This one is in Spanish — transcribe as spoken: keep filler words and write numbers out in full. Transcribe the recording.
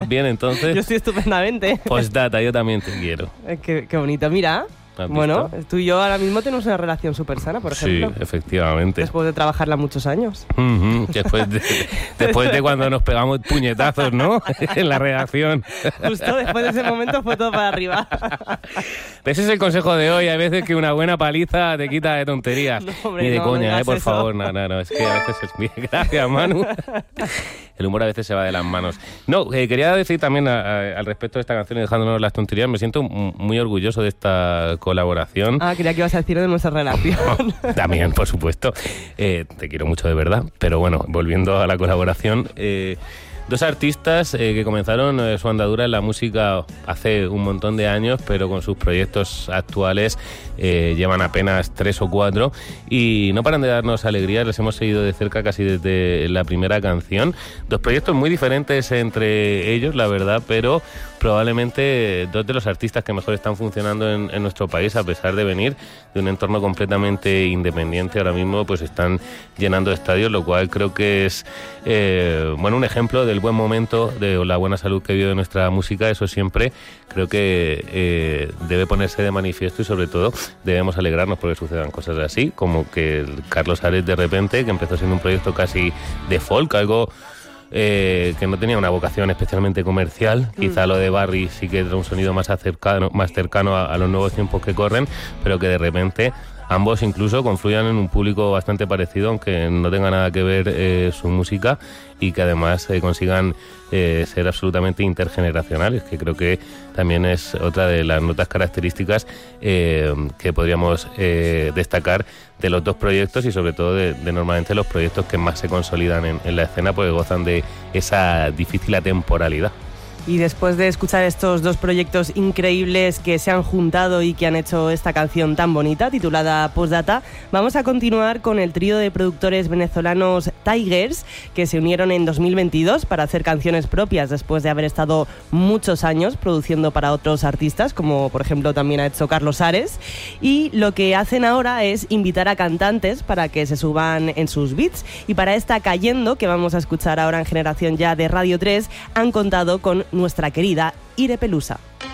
bien entonces? Yo estoy estupendamente. Postdata, yo también te quiero. Qué, qué bonito, mira. Bueno, tú y yo ahora mismo tenemos una relación súper sana, por ejemplo. Sí, efectivamente. Después de trabajarla muchos años. Uh-huh. Después, de, después de cuando nos pegamos puñetazos, ¿no? En la redacción. Justo después de ese momento fue todo para arriba. Ese es el consejo de hoy. Hay veces que una buena paliza te quita de tonterías. No, hombre, Ni de no, coña, no ¿eh? Por eso. favor. No, no, no. Es que a veces es bien. Gracias, Manu. El humor a veces se va de las manos. No, eh, quería decir también a, a, al respecto de esta canción y dejándonos las tonterías, me siento muy orgulloso de esta colaboración. Ah, creía que ibas a decir de nuestra relación. También, por supuesto. Eh, te quiero mucho de verdad. Pero bueno, volviendo a la colaboración... Eh, Dos artistas eh, que comenzaron eh, su andadura en la música hace un montón de años, pero con sus proyectos actuales eh, llevan apenas tres o cuatro y no paran de darnos alegrías. Les hemos seguido de cerca casi desde la primera canción. Dos proyectos muy diferentes entre ellos, la verdad, pero probablemente dos de los artistas que mejor están funcionando en, en nuestro país, a pesar de venir de un entorno completamente independiente. Ahora mismo pues están llenando estadios, lo cual creo que es eh, bueno, un ejemplo del buen momento, de la buena salud que vive nuestra música. Eso siempre creo que eh, debe ponerse de manifiesto y sobre todo debemos alegrarnos porque sucedan cosas así, como que el Carlos Ares de repente, que empezó siendo un proyecto casi de folk, algo Eh, que no tenía una vocación especialmente comercial. Mm. Quizá lo de Barry sí que era un sonido más cercano, más cercano a, a los nuevos tiempos que corren, pero que de repente ambos incluso confluyan en un público bastante parecido, aunque no tenga nada que ver eh, su música, y que además eh, consigan eh, ser absolutamente intergeneracionales, que creo que también es otra de las notas características eh, que podríamos eh, destacar de los dos proyectos y sobre todo de, de normalmente los proyectos que más se consolidan en, en la escena, porque gozan de esa difícil atemporalidad. Y después de escuchar estos dos proyectos increíbles que se han juntado y que han hecho esta canción tan bonita, titulada Postdata, vamos a continuar con el trío de productores venezolanos Tigers, que se unieron en dos mil veintidós para hacer canciones propias después de haber estado muchos años produciendo para otros artistas, como por ejemplo también ha hecho Carlos Ares. Y lo que hacen ahora es invitar a cantantes para que se suban en sus beats. Y para esta Cayendo, que vamos a escuchar ahora en Generación Ya de Radio tres, han contado con nuestra querida Ire Pelusa.